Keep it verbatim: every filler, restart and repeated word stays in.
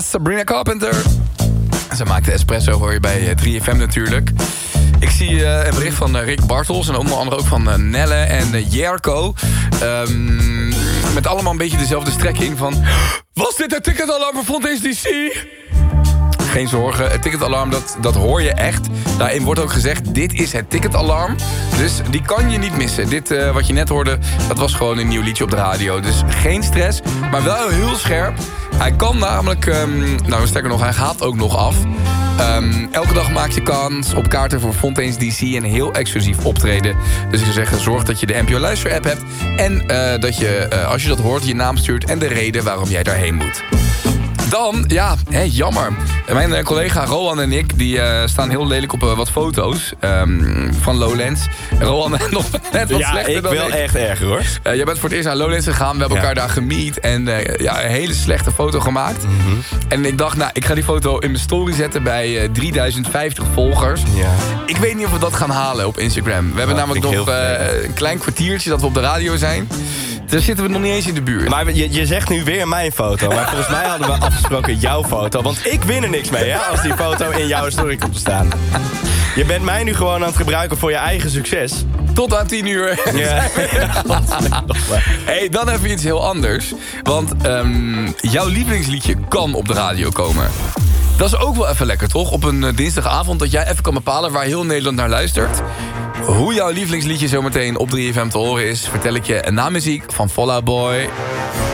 Sabrina Carpenter. Ze maakte espresso, hoor je bij drie F M natuurlijk. Ik zie uh, een bericht van uh, Rick Bartels en onder andere ook van uh, Nelle en uh, Jerko. Um, met allemaal een beetje dezelfde strekking van... Was dit het ticketalarm voor Fontaine's D C? Geen zorgen, het ticketalarm, dat, dat hoor je echt. Daarin wordt ook gezegd, dit is het ticketalarm. Dus die kan je niet missen. Dit, uh, wat je net hoorde, dat was gewoon een nieuw liedje op de radio. Dus geen stress, maar wel heel scherp. Hij kan namelijk, um, nou sterker nog, hij gaat ook nog af. Um, elke dag maak je kans op kaarten voor Fontaine's D C. Een heel exclusief optreden. Dus ik zou zeggen, zorg dat je de N P O Luister app hebt. En uh, dat je, uh, als je dat hoort, je naam stuurt en de reden waarom jij daarheen moet. Dan, ja, hé, jammer. Mijn uh, collega Rowan en ik, die uh, staan heel lelijk op uh, wat foto's um, van Lowlands. Rowan nog net wat ja, slechter ik dan wil ik. echt erger, hoor. Uh, jij bent voor het eerst naar Lowlands gegaan. We hebben Ja. elkaar daar gemiet en uh, ja, een hele slechte foto gemaakt. Mm-hmm. En ik dacht, nou, ik ga die foto in mijn story zetten bij uh, drieduizend vijftig volgers. Ja. Ik weet niet of we dat gaan halen op Instagram. We hebben Ja, namelijk vind ik nog heel uh, vervelend. een klein kwartiertje dat we op de radio zijn. Daar zitten we nog niet eens in de buurt. Maar je, je zegt nu weer mijn foto. Maar volgens mij hadden we afgesproken jouw foto. Want ik win er niks mee, hè, als die foto in jouw story komt te staan. Je bent mij nu gewoon aan het gebruiken voor je eigen succes. Tot aan tien uur. Ja. Hey, dan even iets heel anders. Want um, jouw lievelingsliedje kan op de radio komen. Dat is ook wel even lekker, toch? Op een uh, dinsdagavond dat jij even kan bepalen waar heel Nederland naar luistert. Hoe jouw lievelingsliedje zometeen op drie F M te horen is, vertel ik je na muziek van Fall Out Boy.